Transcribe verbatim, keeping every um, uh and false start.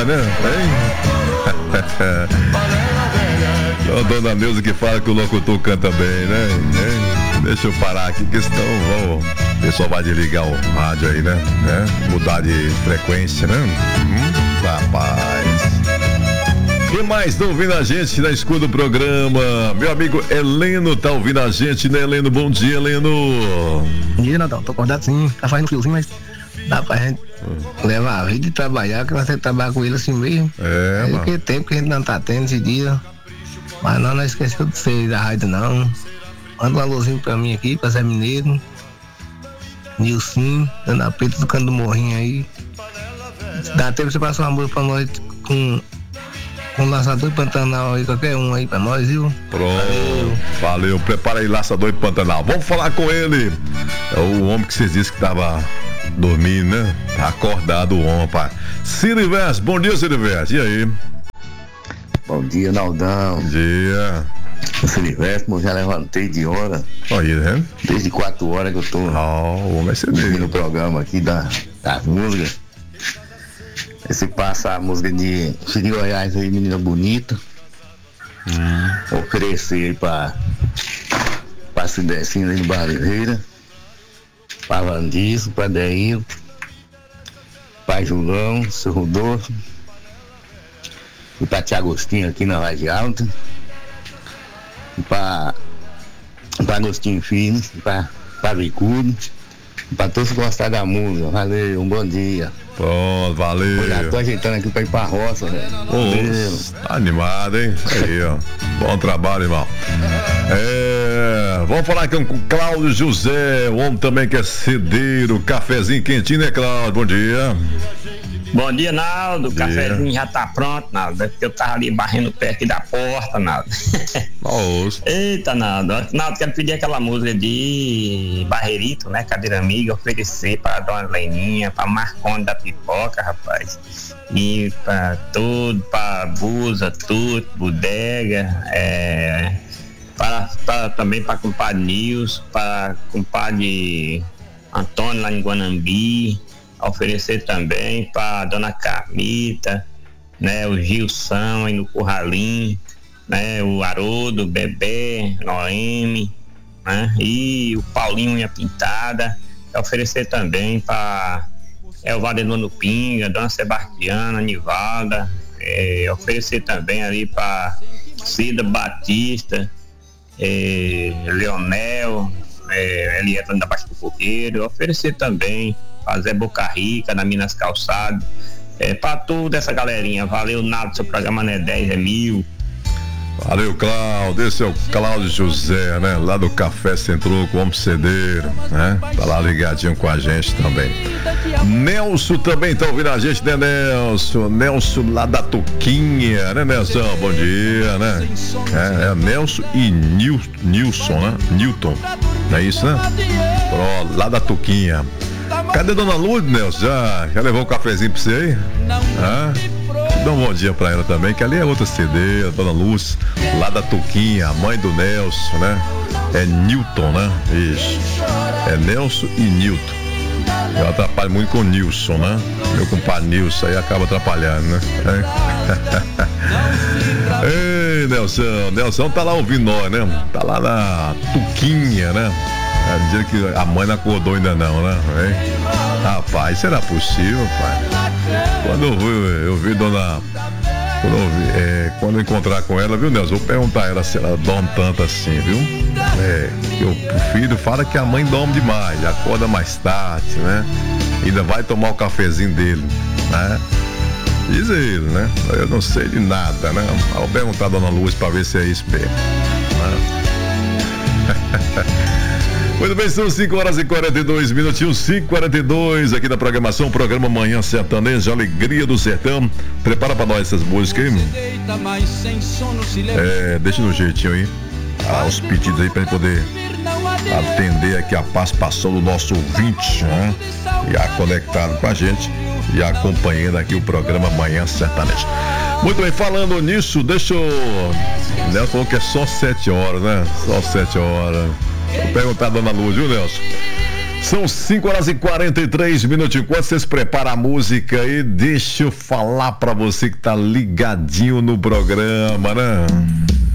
né? A dona Neuza que fala que o locutor canta bem, né? Hein? Deixa eu parar aqui, que senão vamos... o pessoal vai desligar o rádio aí, né? né? Mudar de frequência, né? Hum, rapaz. Quem mais tá ouvindo a gente na escuta do programa? Meu amigo Heleno tá ouvindo a gente, né, Heleno? Bom dia, Heleno. Bom dia, Natal. Tô acordado sim. Tá fazendo friozinho, mas dá pra gente hum. levar a vida e trabalhar, que nós temos que trabalhar com ele assim mesmo. É, é mano. Porque tempo que a gente não tá tendo esse dia. Mas não, não esqueceu de ser da rádio, não. Manda um alôzinho pra mim aqui, pra Zé Mineiro. Nilson, Ana Preta do Canto do Morrinho aí. Dá tempo de você passar uma música pra nós com... com um laçador de Pantanal aí, qualquer um aí pra nós, viu? Pronto, valeu. valeu. Prepara aí, laçador de Pantanal. Vamos falar com ele. É o homem que vocês disseram que tava dormindo, né? Tá acordado o homem, pai. Silvestre, bom dia, Silvestre. E aí? Bom dia, Naldão. Bom dia. Silvestre, eu já levantei de hora. Aí, né? Desde quatro horas que eu tô oh, o homem é no programa aqui da, das músicas. Você passa a música de Cid Goiás aí, Menina Bonita. Hum. Oferecer aí pra pra Cidecinha aí no Barreira, pra Vandiço, pra Deil, pra Julão, seu Rodolfo, e pra Tia Agostinho aqui na Laje Alta, e pra, pra Agostinho Filho, pra, pra Bicudo, pra todos que gostaram da música. Valeu, um bom dia. Pronto, valeu. Já tô ajeitando aqui pra ir pra roça, velho. Tá animado, hein? Aí, ó. Bom trabalho, irmão. É, vamos falar com o Cláudio José, o homem também que é cedeiro, cafezinho quentinho, né, Cláudio? Bom dia. Bom dia, Naldo. O cafezinho já tá pronto, Naldo. É porque eu tava ali barrendo o pé aqui da porta, Naldo. Nossa. Eita, Naldo. Naldo, quero pedir aquela música de Barreirito, né? Cadeira Amiga, oferecer pra Dona Leninha, pra Marcone da Pipoca, rapaz. E pra tudo, pra Busa, Tudo, Bodega, é... Para, para, também pra compadre Nils, pra compadre Antônio lá em Guanambi. Oferecer também para Dona Carmita, né, o Gilson aí no Curralim, né, o Haroldo, o Bebê, Noemi, né, e o Paulinho Unha Pintada. Oferecer também para Elvadeno no Pinga, Dona Sebastiana, Nivalda. É, oferecer também ali para Cida Batista, é, Leonel, é, Elieta da Baixa do Fogueiro. Oferecer também fazer Boca Rica, na Minas Calçado, é, pra toda essa galerinha. Valeu, Naldo, seu programa não é dez, é mil. Valeu, Cláudio. Esse é o Cláudio José, né? Lá do Café Centro, com o homem cedeiro, né? Tá lá ligadinho com a gente também. Nelson também tá ouvindo a gente, né, Nelson? Nelson lá da Toquinha, né, Nelson? Bom dia, né? É, é Nelson e Nil, Nilson, né? Newton, não é isso, né? Pronto, lá da Toquinha. Cadê Dona Lourdes, Nelson? Já, já levou um cafezinho pra você aí? Ah, dá um bom dia pra ela também, que ali é outra C D, a Dona Luz, lá da Toquinha, a mãe do Nelson, né? É Newton, né? Isso. É Nelson e Newton. Eu atrapalho muito com o Nilson, né? Meu compadre Nilson aí acaba atrapalhando, né? É. Ei, Nelson, Nelson tá lá ouvindo nós, né? Tá lá na Toquinha, né? É dizer que a mãe não acordou ainda não, né? Hein? Rapaz, será possível, pai? Quando eu vi, eu vi dona... Quando eu, vi, é, quando eu encontrar com ela, viu, Nelson? Vou perguntar a ela se ela dorme tanto assim, viu? É, que o filho fala que a mãe dorme demais, acorda mais tarde, né? Ainda vai tomar o cafezinho dele, né? Diz ele, né? Eu não sei de nada, né? Vou perguntar a Dona Luz pra ver se é isso mesmo, né? Muito bem, são cinco horas e quarenta e dois minutinhos, cinco e quarenta e dois aqui na programação, programa Manhã Sertaneja, Alegria do Sertão. Prepara pra nós essas músicas aí. É, deixa no jeitinho aí, ah, os pedidos aí pra gente poder atender aqui a participação do nosso ouvinte, né? Já conectado com a gente e acompanhando aqui o programa Manhã Sertaneja. Muito bem, falando nisso, deixa eu... Nelson falou que é só sete horas, né? Só sete horas. Vou perguntar a Dona Luz, viu, Nelson? São cinco horas e quarenta e três minutos. Enquanto vocês preparam a música aí, deixa eu falar pra você que tá ligadinho no programa, né?